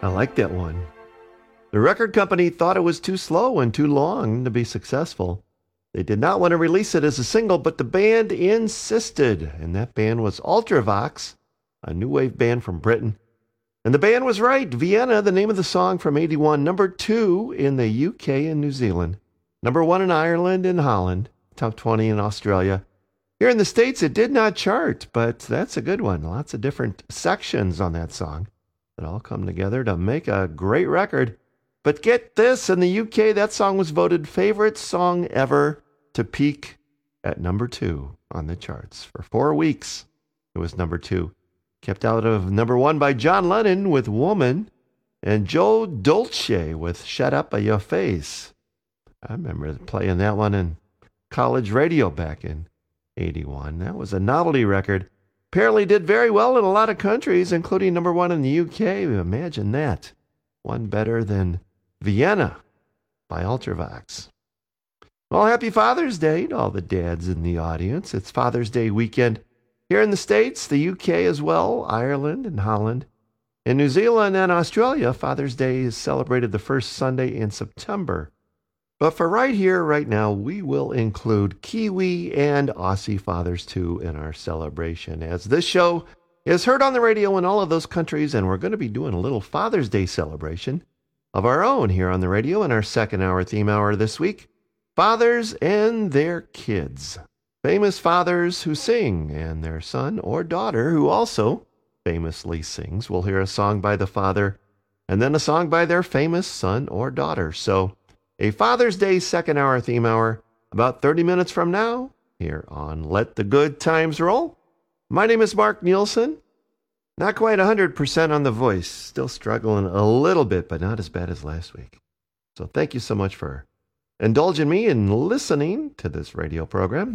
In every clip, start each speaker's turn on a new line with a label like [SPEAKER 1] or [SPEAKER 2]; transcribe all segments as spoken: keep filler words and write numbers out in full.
[SPEAKER 1] I like that one. The record company thought it was too slow and too long to be successful. They did not want to release it as a single, but the band insisted, and that band was Ultravox, a new wave band from Britain. And the band was right. Vienna, the name of the song from eighty-one, number two in the U K and New Zealand, number one in Ireland and Holland, top twenty in Australia. Here in the States, it did not chart, but that's a good one. Lots of different sections on that song that all come together to make a great record. But get this, in the U K, that song was voted favorite song ever to peak at number two on the charts. For four weeks, it was number two. Kept out of number one by John Lennon with Woman and Joe Dolce with Shut Up by Your Face. I remember playing that one in college radio back in eighty-one. That was a novelty record. Apparently did very well in a lot of countries, including number one in the U K. Imagine that. One better than Vienna by Ultravox. Well, happy Father's Day to all the dads in the audience. It's Father's Day weekend here in the States, the U K as well, Ireland and Holland. In New Zealand and Australia, Father's Day is celebrated the first Sunday in September. But for right here, right now, we will include Kiwi and Aussie fathers too in our celebration, as this show is heard on the radio in all of those countries, and we're going to be doing a little Father's Day celebration of our own here on the radio in our second hour theme hour this week. Fathers and their kids. Famous fathers who sing, and their son or daughter who also famously sings. We'll hear a song by the father and then a song by their famous son or daughter. So a Father's Day second hour theme hour about thirty minutes from now here on Let the Good Times Roll. My name is Mark Nielsen. Not quite one hundred percent on the voice. Still struggling a little bit, but not as bad as last week. So thank you so much for indulging me in listening to this radio program.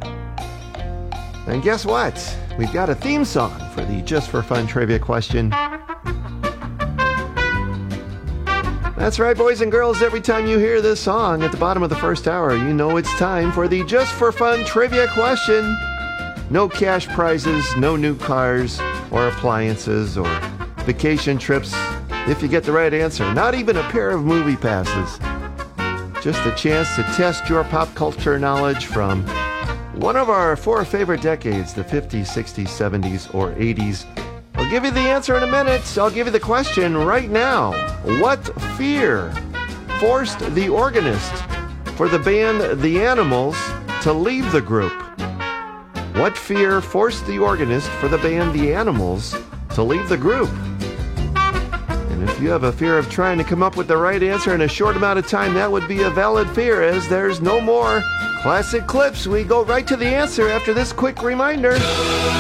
[SPEAKER 1] And guess what? We've got a theme song for the Just for Fun trivia question. That's right, boys and girls. Every time you hear this song at the bottom of the first hour, you know it's time for the Just for Fun trivia question. No cash prizes, no new cars or appliances or vacation trips if you get the right answer. Not even a pair of movie passes. Just a chance to test your pop culture knowledge from one of our four favorite decades, the fifties, sixties, seventies, or eighties. I'll give you the answer in a minute. I'll give you the question right now. What fear forced the organist for the band The Animals to leave the group? What fear forced the organist for the band The Animals to leave the group? And if you have a fear of trying to come up with the right answer in a short amount of time, that would be a valid fear, as there's no more classic clips. We go right to the answer after this quick reminder.